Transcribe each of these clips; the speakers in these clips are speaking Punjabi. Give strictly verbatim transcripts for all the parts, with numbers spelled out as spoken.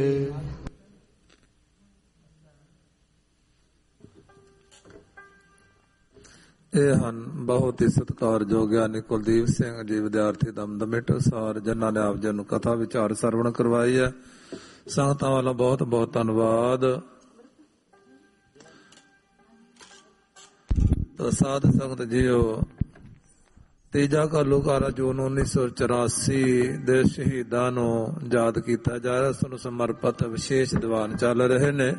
ਇਹ ਹਨ ਬਹੁਤ ਹੀ ਸਤਿਕਾਰਯੋਗ ਗਿਆਨੀ ਕੁਲਦੀਪ ਸਿੰਘ ਜੀ, ਵਿਦਿਆਰਥੀ ਦਮਦਮਿਟ ਸਾਰ, ਜਿਨ੍ਹਾਂ ਨੇ ਆਪ ਜੀ ਨੂੰ ਕਥਾ ਵਿਚਾਰ ਸਰਵਣ ਕਰਵਾਈ ਹੈ। ਸੰਗਤਾਂ ਵੱਲੋਂ ਬਹੁਤ ਬਹੁਤ ਧੰਨਵਾਦ। ਸਾਧ ਸੰਗਤ ਜੀਓ, ਤੀਜਾ ਘੱਲੂਘਾਰਾ ਜੂਨ ਉੱਨੀ ਸੌ ਚੁਰਾਸੀ ਦੇ ਸ਼ਹੀਦਾਂ ਨੂੰ ਯਾਦ ਕੀਤਾ ਜਾ ਰਿਹਾ। ਉਸ ਨੂੰ ਸਮਰਪਿਤ ਵਿਸ਼ੇਸ਼ ਦੀਵਾਨ ਚੱਲ ਰਹੇ ਨੇ।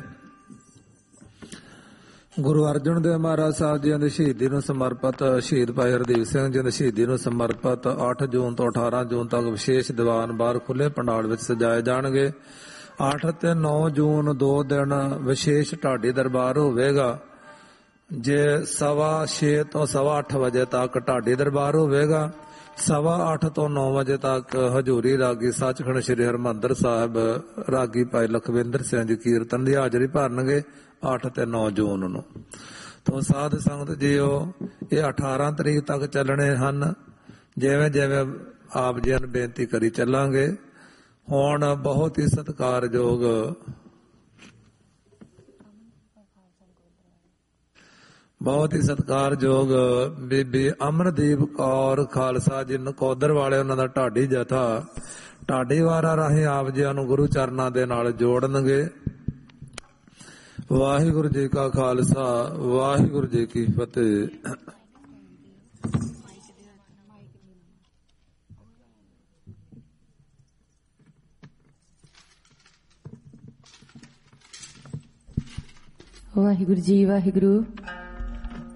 ਗੁਰੂ ਅਰਜਨ ਦੇਵ ਮਹਾਰਾਜ ਸਾਹਿਬ ਜੀ ਦੀ ਸ਼ਹੀਦੀ ਨੂੰ ਸਮਰਪਿਤ, ਸ਼ਹੀਦ ਭਾਈ ਹਰਦੀਪ ਸਿੰਘ ਜੀ ਦੀ ਸ਼ਹੀਦੀ ਨੂੰ ਸਮਰਪਿਤ ਅੱਠ ਜੂਨ ਤੋਂ ਅਠਾਰਾਂ ਜੂਨ ਤੱਕ ਵਿਸ਼ੇਸ਼ ਦੀਵਾਨ ਬਾਹਰ ਖੁੱਲੇ ਪੰਡਾਲ ਵਿੱਚ ਸਜਾਏ ਜਾਣਗੇ। ਅੱਠ ਤੇ ਨੌ ਜੂਨ ਦੋ ਦਿਨ ਵਿਸ਼ੇਸ਼ ਢਾਡੀ ਦਰਬਾਰ ਹੋਵੇਗਾ। ਜੇ ਸਵਾ ਛੇ ਤੋਂ ਸਵਾ ਅੱਠ ਵਜੇ ਤੱਕ ਢਾਡੀ ਦਰਬਾਰ ਹੋਵੇਗਾ। ਸਵਾ ਅੱਠ ਤੋਂ ਨੌ ਵਜੇ ਤੱਕ ਹਜ਼ੂਰੀ ਰਾਗੀ ਸੱਚਖੰਡ ਸ੍ਰੀ ਹਰਿਮੰਦਰ ਸਾਹਿਬ ਰਾਗੀ ਭਾਈ ਲਖਵਿੰਦਰ ਸਿੰਘ ਜੀ ਕੀਰਤਨ ਦੀ ਹਾਜ਼ਰੀ ਭਰਨਗੇ ਅੱਠ ਤੇ ਨੌ ਜੂਨ ਨੂੰ। ਤੋਂ ਸਾਧ ਸੰਗਤ ਜੀਓ, ਇਹ ਅਠਾਰਾਂ ਤਰੀਕ ਤੱਕ ਚੱਲਣੇ ਹਨ। ਜਿਵੇਂ ਜਿਵੇਂ ਆਪ ਜੀ ਨੂੰ ਬੇਨਤੀ ਕਰੀ ਚੱਲਾਂਗੇ। ਹੁਣ ਬਹੁਤ ਹੀ ਸਤਿਕਾਰਯੋਗ ਬਹੁਤ ਹੀ ਸਤਿਕਾਰਯੋਗ ਬੀਬੀ ਅਮਰਦੀਪ ਕੌਰ ਖਾਲਸਾ ਜੀ ਨਕੋਦਰ ਵਾਲੇ, ਉਹਨਾਂ ਦਾ ਢਾਡੀ ਜਥਾ ਢਾਡੀ ਵਾਰਾਂ ਰਾਹੀਂ ਆਪ ਜੀ ਨੂੰ ਗੁਰੂ ਚਰਨਾਂ ਦੇ ਨਾਲ ਜੋੜਨਗੇ। ਵਾਹਿਗੁਰੂ ਜੀ ਕਾ ਖਾਲਸਾ, ਵਾਹਿਗੁਰੂ ਜੀ ਕੀ ਫਤਿਹ। ਵਾਹਿਗੁਰੂ ਜੀ ਵਾਹਿਗੁਰੂ।